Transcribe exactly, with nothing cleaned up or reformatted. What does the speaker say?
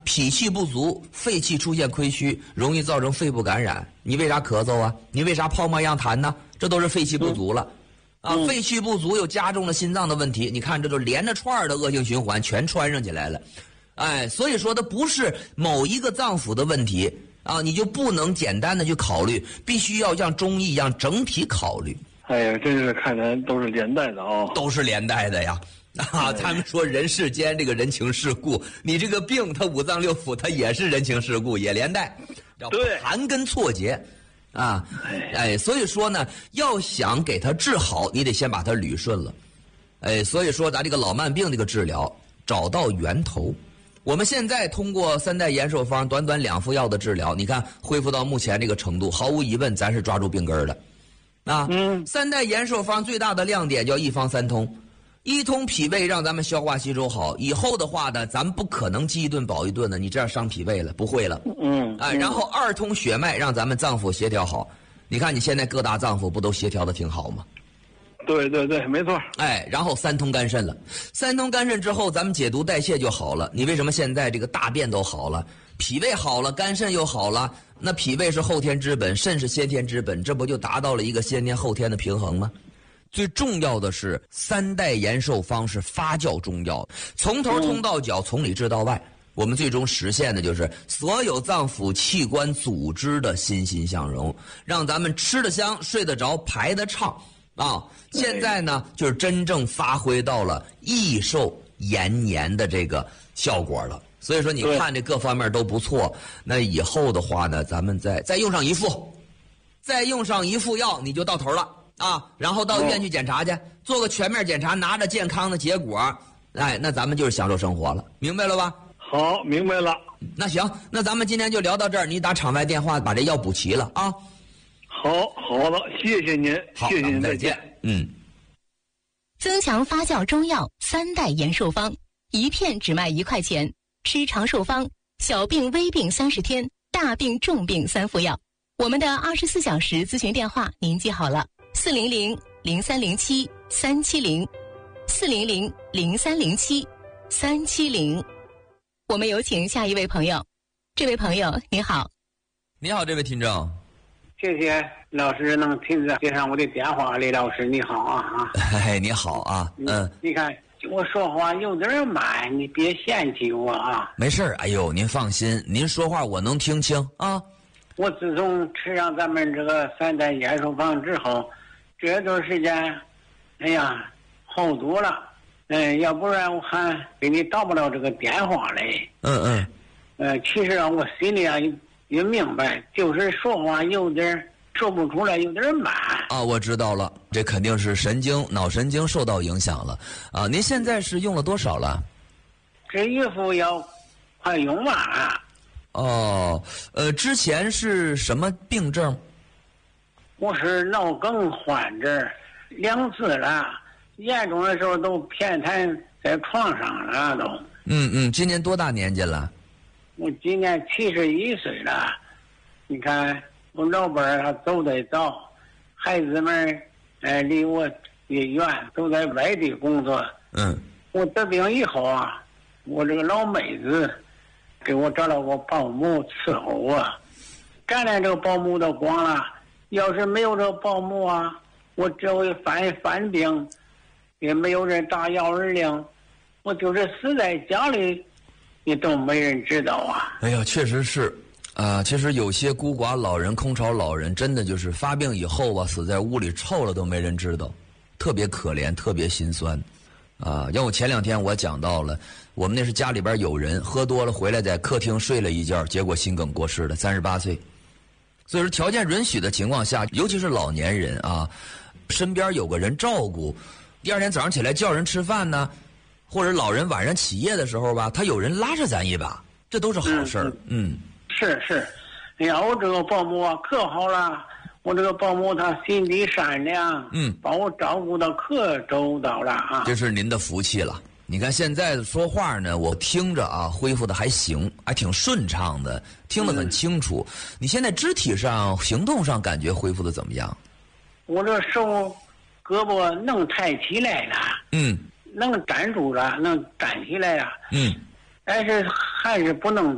脾气不足，肺气出现亏虚，容易造成肺部感染。你为啥咳嗽啊？你为啥泡沫样痰呢？这都是肺气不足了。啊，肺气不足又加重了心脏的问题，你看这就连着串的恶性循环全穿上起来了。哎，所以说它不是某一个脏腑的问题啊，你就不能简单的去考虑，必须要像中医一样整体考虑。 哎呀，这是看来都是连带的哦， 都是连带的呀。啊，他们说人世间这个人情世故，你这个病它五脏六腑它也是人情世故，也连带，叫盘根错节。啊，哎，所以说呢，要想给它治好，你得先把它捋顺了。哎，所以说咱这个老慢病这个治疗，找到源头。我们现在通过三代延寿方短短两副药的治疗，你看恢复到目前这个程度，毫无疑问咱是抓住病根的。啊，嗯，三代延寿方最大的亮点叫一方三通。一通脾胃让咱们消化吸收好，以后的话呢，咱们不可能饥一顿饱一顿的，你这样伤脾胃了，不会了。嗯，哎，然后二通血脉让咱们脏腑协调好。你看你现在各大脏腑不都协调的挺好吗？ 对对对，没错。 哎，然后三通肝肾了，三通肝肾之后，咱们解毒代谢就好了。你为什么现在这个大便都好了，脾胃好了，肝肾又好了？那脾胃是后天之本，肾是先天之本，这不就达到了一个先天后天的平衡吗？最重要的是三代延寿方是发酵中药，从头通到脚，从里治到外。我们最终实现的就是所有脏腑器官组织的欣欣向荣，让咱们吃得香，睡得着，排得畅啊！现在呢，就是真正发挥到了益寿延年的这个效果了。所以说，你看这各方面都不错。那以后的话呢，咱们再再用上一副，再用上一副药，你就到头了。啊，然后到医院去检查去，做个全面检查，拿着健康的结果，哎，那咱们就是享受生活了，明白了吧？ 好，明白了。 那行，那咱们今天就聊到这儿，你打场外电话把这药补齐了啊。 好，好的，谢谢您，谢谢您， 再见。嗯。 增强发酵中药三代延寿方，一片只卖一块钱，吃长寿方，小病微病三十天，大病重病三副药。我们的二十四小时咨询电话您记好了。四零零零三零七三七零，四零零零三零七三七零。我们有请下一位朋友。这位朋友你好。 你好，这位听众。 谢谢老师能亲自接上我的电话。李老师你好啊啊！ 嘿，你好啊，嗯。 你看我说话有点慢，你别嫌弃我啊。 没事儿，哎呦，您放心，您说话我能听清啊。 我自从吃上咱们这个三代延寿方之后，这段时间，哎呀，好多了。嗯，要不然我还给你打不了这个电话嘞。 嗯嗯。 呃，其实啊，我心里啊也也明白，就是说话有点说不出来，有点慢。 啊，我知道了，这肯定是神经、脑神经受到影响了。啊，您现在是用了多少了？ 这一副药快用完了。 哦，呃，之前是什么病症？ 我是脑梗患者，两次了，严重的时候都偏瘫在床上了都。 嗯嗯，今年多大年纪了？ 我今年七十一岁了。你看我老伴儿他走得早，孩子们呃离我也远，都在外地工作。 嗯。 我得病以后啊，我这个老妹子给我找了个保姆伺候我，赶来这个保姆都光了。要是没有这个保姆啊，我这回犯犯病，也没有人打幺二零，我就是死在家里，也都没人知道啊。 哎呀，确实是，啊、呃，其实有些孤寡老人、空巢老人，真的就是发病以后啊，死在屋里臭了都没人知道，特别可怜，特别心酸。啊，要我前两天我讲到了，我们那是家里边有人喝多了回来，在客厅睡了一觉，结果心梗过世了，三十八岁。所以说条件允许的情况下，尤其是老年人啊，身边有个人照顾，第二天早上起来叫人吃饭呢，或者老人晚上起夜的时候吧，他有人拉着咱一把，这都是好事儿。嗯， 嗯是是，哎呀，我这个保姆啊可好了。我这个保姆她心地善良，嗯，把我照顾的可周到了啊！ 这是您的福气了。你看现在说话呢，我听着啊，恢复的还行，还挺顺畅的，听得很清楚。嗯、你现在肢体上、行动上感觉恢复的怎么样？ 我这手、胳膊能抬起来了，嗯，能站住了，能站起来了，嗯，但是还是不能